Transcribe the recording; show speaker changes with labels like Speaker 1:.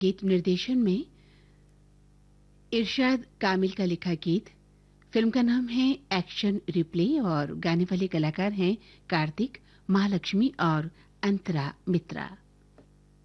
Speaker 1: गीत निर्देशन में इरशाद कामिल का लिखा गीत। फिल्म का नाम है एक्शन रिप्ले और गाने वाले कलाकार हैं कार्तिक, महालक्ष्मी और अंतरा मित्रा।